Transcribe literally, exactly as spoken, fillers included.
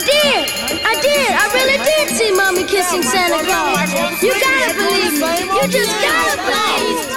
did. I did. I really did see Mommy kissing Santa Claus. You gotta believe me. You just gotta believe.